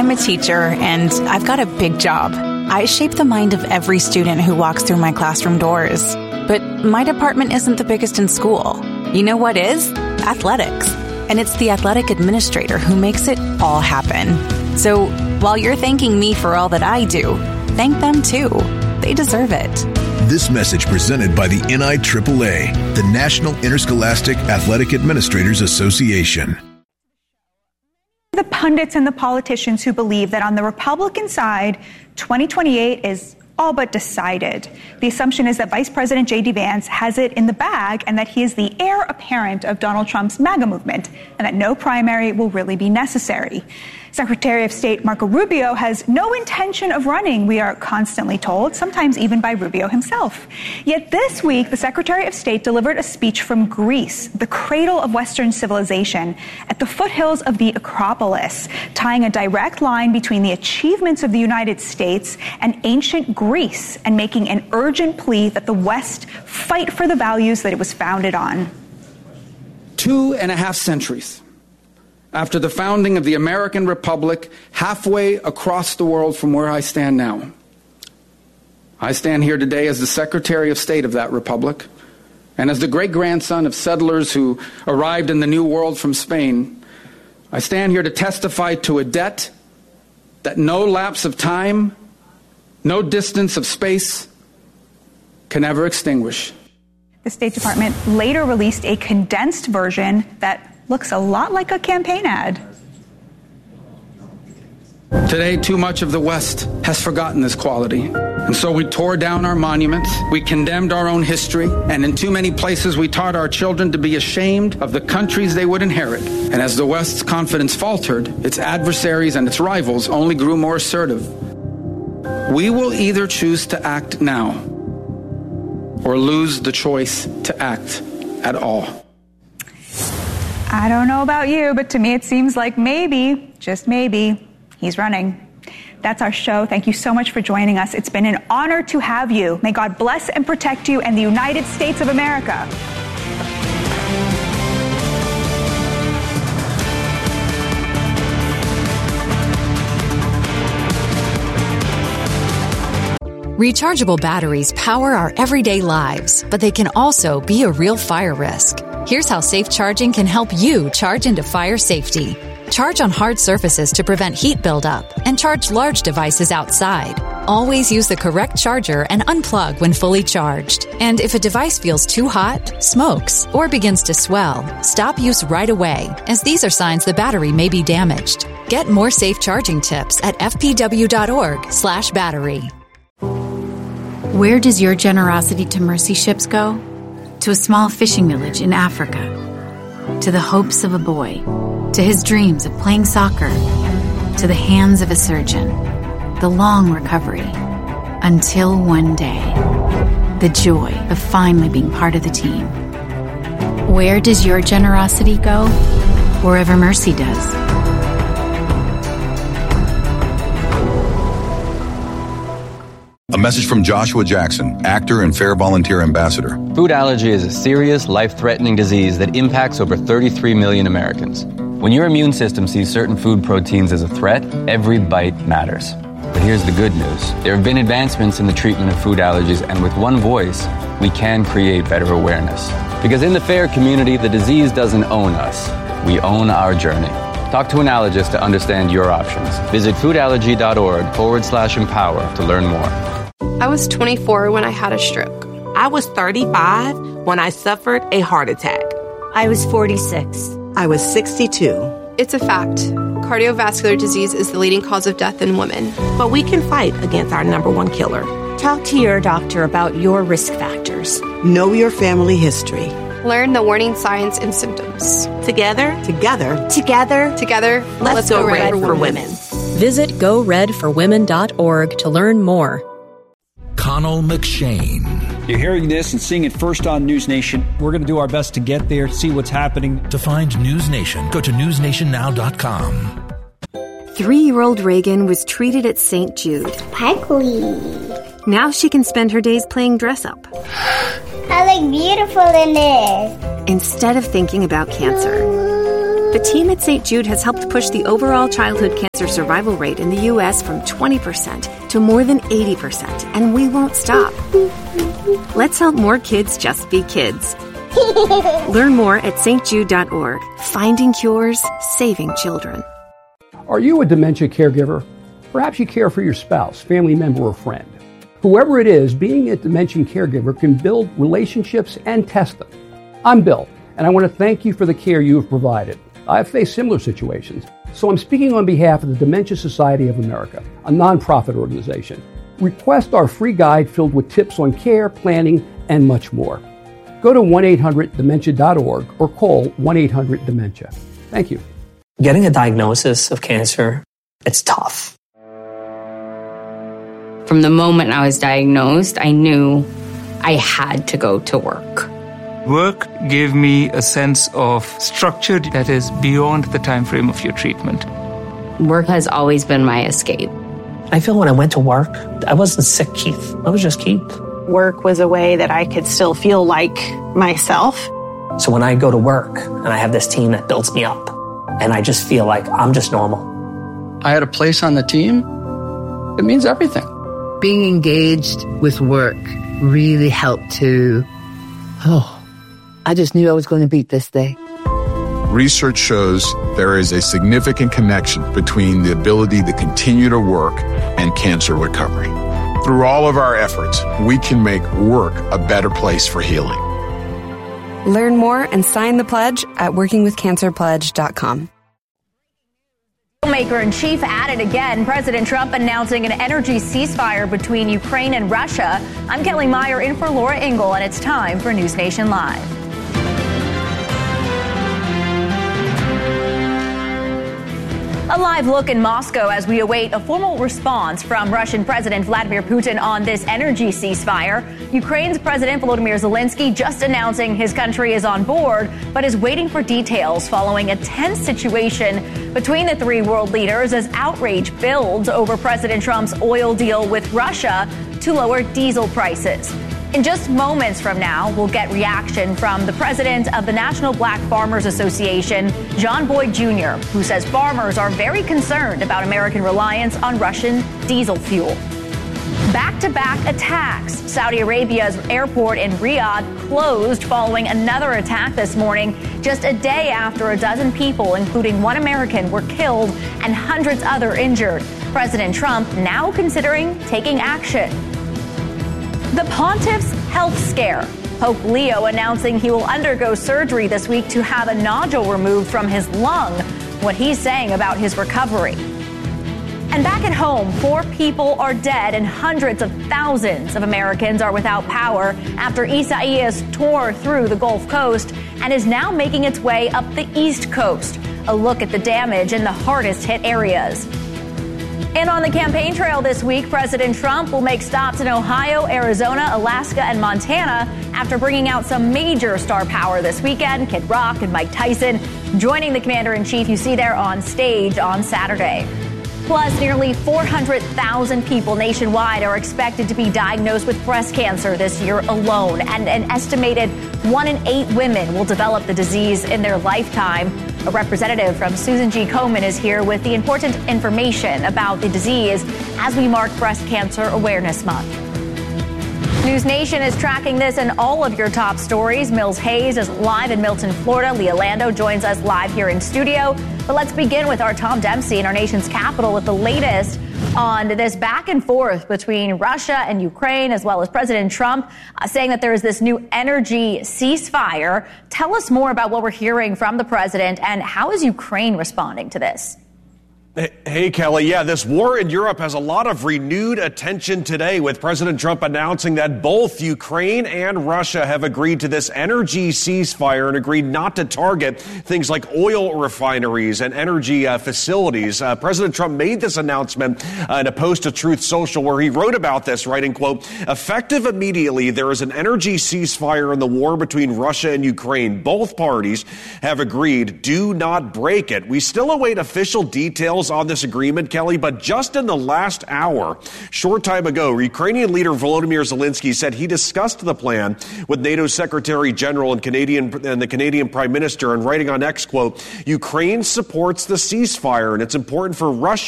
I'm a teacher, and I've got a big job. I shape the mind of every student who walks through my classroom doors. But my department isn't the biggest in school. You know what is? Athletics. And it's the athletic administrator who makes it all happen. So while you're thanking me for all that I do, thank them too. They deserve it. This message presented by the NIAAA, the National Interscholastic Athletic Administrators Association. The pundits and the politicians who believe that on the Republican side, 2028 is all but decided. The assumption is that Vice President J.D. Vance has it in the bag and that he is the heir apparent of Donald Trump's MAGA movement and that no primary will really be necessary. Secretary of State Marco Rubio has no intention of running, we are constantly told, sometimes even by Rubio himself. Yet this week, the Secretary of State delivered a speech from Greece, the cradle of Western civilization, at the foothills of the Acropolis, tying a direct line between the achievements of the United States and ancient Greece, and making an urgent plea that the West fight for the values that it was founded on. 2.5 centuries after the founding of the American Republic, halfway across the world from where I stand now. I stand here today as the Secretary of State of that republic, and as the great-grandson of settlers who arrived in the New World from Spain. I stand here to testify to a debt that no lapse of time, no distance of space can ever extinguish. The State Department later released a condensed version that looks a lot like a campaign ad. Today, too much of the West has forgotten this quality. And so we tore down our monuments, we condemned our own history, and in too many places we taught our children to be ashamed of the countries they would inherit. And as the West's confidence faltered, its adversaries and its rivals only grew more assertive. We will either choose to act now or lose the choice to act at all. I don't know about you, but to me it seems like maybe, just maybe, he's running. That's our show. Thank you so much for joining us. It's been an honor to have you. May God bless and protect you and the United States of America. Rechargeable batteries power our everyday lives, but they can also be a real fire risk. Here's how safe charging can help you charge into fire safety. Charge on hard surfaces to prevent heat buildup and charge large devices outside. Always use the correct charger and unplug when fully charged. And if a device feels too hot, smokes, or begins to swell, stop use right away, as these are signs the battery may be damaged. Get more safe charging tips at fpw.org/battery. Where does your generosity to mercy ships go? To a small fishing village in Africa. To the hopes of a boy. To his dreams of playing soccer. To the hands of a surgeon. The long recovery. Until one day. The joy of finally being part of the team. Where does your generosity go? Wherever mercy does. A message from Joshua Jackson, actor and Fair Volunteer Ambassador. Food allergy is a serious, life-threatening disease that impacts over 33 million Americans. When your immune system sees certain food proteins as a threat, every bite matters. But here's the good news. There have been advancements in the treatment of food allergies, and with one voice, we can create better awareness. Because in the FAIR community, the disease doesn't own us. We own our journey. Talk to an allergist to understand your options. Visit foodallergy.org/empower to learn more. I was 24 when I had a stroke. I was 35 when I suffered a heart attack. I was 46. I was 62. It's a fact. Cardiovascular disease is the leading cause of death in women. But we can fight against our #1 killer. Talk to your doctor about your risk factors. Know your family history. Learn the warning signs and symptoms. Together, let's go red for women. Visit goredforwomen.org to learn more. Connell McShane. You're hearing this and seeing it first on News Nation. We're going to do our best to get there, see what's happening. To find News Nation, go to newsnationnow.com. 3-year-old Reagan was treated at St. Jude. Sparkly. Now she can spend her days playing dress-up. I look beautiful in this. Instead of thinking about cancer. The team at St. Jude has helped push the overall childhood cancer survival rate in the U.S. from 20% to more than 80%, and we won't stop. Let's help more kids just be kids. Learn more at stjude.org. Finding cures, saving children. Are you a dementia caregiver? Perhaps you care for your spouse, family member, or friend. Whoever it is, being a dementia caregiver can build relationships and test them. I'm Bill, and I want to thank you for the care you have provided. I've faced similar situations, so I'm speaking on behalf of the Dementia Society of America, a nonprofit organization. Request our free guide filled with tips on care, planning, and much more. Go to 1-800-DEMENTIA.org or call 1-800-DEMENTIA. Thank you. Getting a diagnosis of cancer, it's tough. From the moment I was diagnosed, I knew I had to go to work. Work gave me a sense of structure that is beyond the time frame of your treatment. Work has always been my escape. I feel when I went to work, I wasn't sick Keith. I was just Keith. Work was a way that I could still feel like myself. So when I go to work and I have this team that builds me up, and I just feel like I'm just normal. I had a place on the team. It means everything. Being engaged with work really helped to, I just knew I was going to beat this day. Research shows there is a significant connection between the ability to continue to work and cancer recovery. Through all of our efforts, we can make work a better place for healing. Learn more and sign the pledge at workingwithcancerpledge.com. Maker-in-chief at it again. President Trump announcing an energy ceasefire between Ukraine and Russia. I'm Kelly Meyer in for Laura Ingle, and it's time for News Nation Live. A live look in Moscow as we await a formal response from Russian President Vladimir Putin on this energy ceasefire. Ukraine's President Volodymyr Zelensky just announcing his country is on board, but is waiting for details following a tense situation between the three world leaders as outrage builds over President Trump's oil deal with Russia to lower diesel prices. In just moments from now, we'll get reaction from the president of the National Black Farmers Association, John Boyd Jr., who says farmers are very concerned about American reliance on Russian diesel fuel. Back-to-back attacks. Saudi Arabia's airport in Riyadh closed following another attack this morning, just a day after a dozen people, including one American, were killed and hundreds other injured. President Trump now considering taking action. The Pontiff's health scare. Pope Leo announcing he will undergo surgery this week to have a nodule removed from his lung. What he's saying about his recovery. And back at home, 4 people are dead and hundreds of thousands of Americans are without power after Isaias tore through the Gulf Coast and is now making its way up the East Coast. A look at the damage in the hardest hit areas. And on the campaign trail this week, President Trump will make stops in Ohio, Arizona, Alaska, and Montana after bringing out some major star power this weekend. Kid Rock and Mike Tyson joining the commander-in-chief you see there on stage on Saturday. Plus, nearly 400,000 people nationwide are expected to be diagnosed with breast cancer this year alone, and an estimated 1 in 8 women will develop the disease in their lifetime. A representative from Susan G. Komen is here with the important information about the disease as we mark Breast Cancer Awareness Month. News Nation is tracking this and all of your top stories. Mills Hayes is live in Milton, Florida. Leah Lando joins us live here in studio. But let's begin with our Tom Dempsey in our nation's capital with the latest on this back and forth between Russia and Ukraine, as well as President Trump saying that there is this new energy ceasefire. Tell us more about what we're hearing from the president and how is Ukraine responding to this? Hey, Kelly. Yeah, this war in Europe has a lot of renewed attention today with President Trump announcing that both Ukraine and Russia have agreed to this energy ceasefire and agreed not to target things like oil refineries and energy facilities. President Trump made this announcement in a post to Truth Social where he wrote about this, writing, quote, "Effective immediately, there is an energy ceasefire in the war between Russia and Ukraine. Both parties have agreed, do not break it. We still await official details details on this agreement, Kelly, but just in the last hour, short time ago, Ukrainian leader Volodymyr Zelensky said he discussed the plan with NATO Secretary General and the Canadian Prime Minister, and writing on X, quote, Ukraine supports the ceasefire, and it's important for Russia